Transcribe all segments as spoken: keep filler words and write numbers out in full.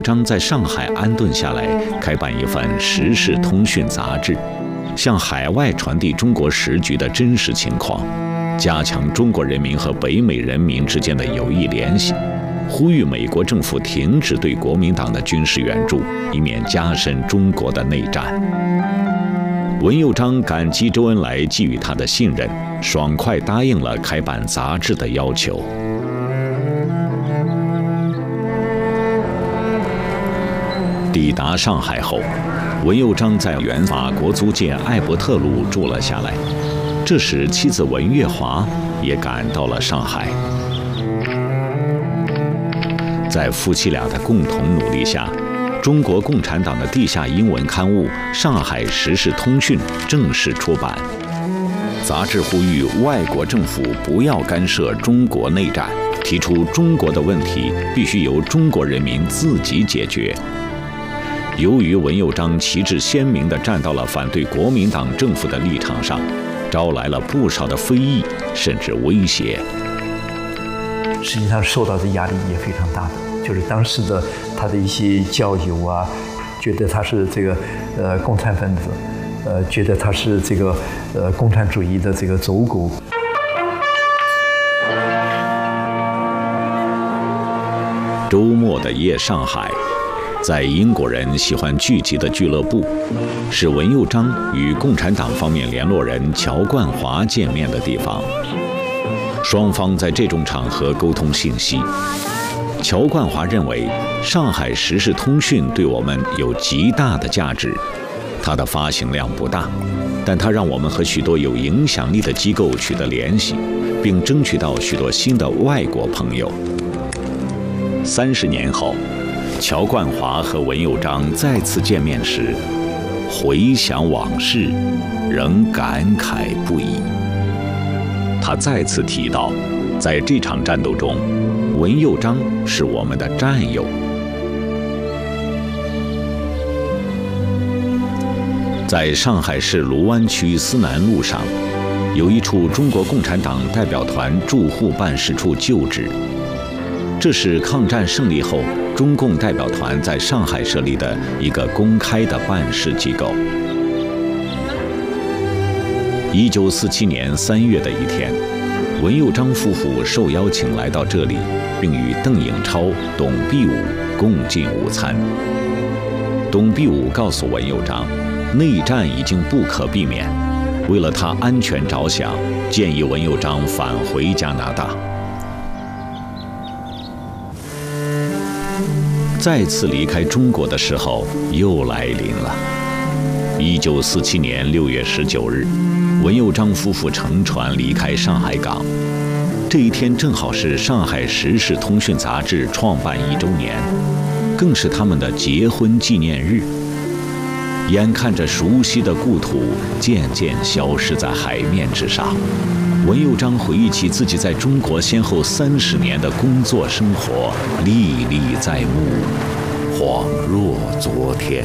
章在上海安顿下来，开办一份《时事通讯》杂志，向海外传递中国时局的真实情况，加强中国人民和北美人民之间的友谊联系，呼吁美国政府停止对国民党的军事援助，以免加深中国的内战。文佑章感激周恩来给予他的信任，爽快答应了开办杂志的要求。抵达上海后，文佑章在原法国租界艾伯特路住了下来。这时，妻子文月华也赶到了上海。在夫妻俩的共同努力下，中国共产党的地下英文刊物《上海时事通讯》正式出版。杂志呼吁外国政府不要干涉中国内战，提出中国的问题必须由中国人民自己解决。由于文佑章旗帜鲜明地站到了反对国民党政府的立场上，招来了不少的非议，甚至威胁。 实际上受到的压力也非常大的，就是当时的他的一些教友啊，觉得他是这个呃共产分子，呃觉得他是这个呃共产主义的这个走狗。 周末的夜上海，在英国人喜欢聚集的俱乐部，是文佑章与共产党方面联络人乔冠华见面的地方。双方在这种场合沟通信息。乔冠华认为，上海时事通讯对我们有极大的价值。它的发行量不大，但它让我们和许多有影响力的机构取得联系，并争取到许多新的外国朋友。三十年后，乔冠华和文佑章再次见面时，回想往事，仍感慨不已。他再次提到，在这场战斗中，文佑章是我们的战友。在上海市卢湾区思南路上，有一处中国共产党代表团驻沪办事处旧址。这是抗战胜利后中共代表团在上海设立的一个公开的办事机构。一九四七年三月的一天，文佑章夫妇受邀请来到这里，并与邓颖超、董必武共进午餐。董必武告诉文佑章，内战已经不可避免，为了他安全着想，建议文佑章返回加拿大。再次离开中国的时候又来临了。一九四七年六月十九日，文佑章夫妇乘船离开上海港。这一天正好是《上海时事通讯》杂志创办一周年，更是他们的结婚纪念日。眼看着熟悉的故土渐渐消失在海面之上，文佑章回忆起自己在中国先后三十年的工作生活，历历在目，恍若昨天。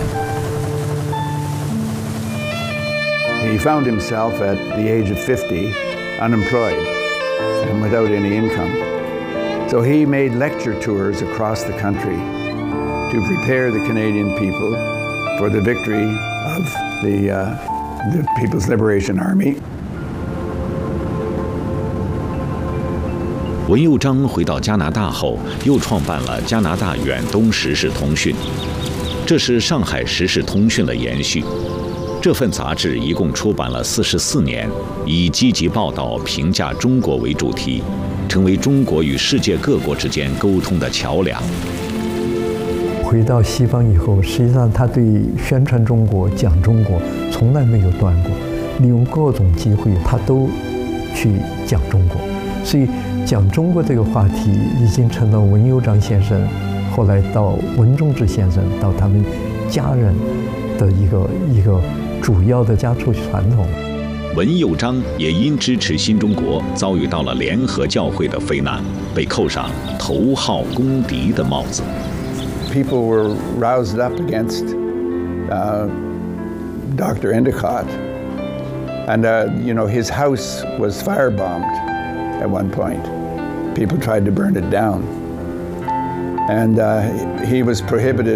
He found himself at the age of fifty, unemployed and without any income. So he made lecture tours across the country to prepare the Canadian people for the victory of the, uh, the People's Liberation Army. 文佑章回到加拿大后，又创办了加拿大远东时事通讯，这是上海时事通讯的延续。这份杂志一共出版了四十四年，以积极报道、评价中国为主题，成为中国与世界各国之间沟通的桥梁。 回到西方以后，实际上他对宣传中国、讲中国从来没有断过，利用各种机会，他都去讲中国。所以讲中国这个话题已经成了文佑章先生，后来到文中之先生，到他们家人的一个一个主要的家畜传统。 文佑章也因支持新中国，遭遇到了联合教会的非难，被扣上头号公敌的帽子。 People were roused up against uh, Doctor Endicott, and uh, you know his house was firebombed at one point. People tried to burn it down. and uh, he was prohibited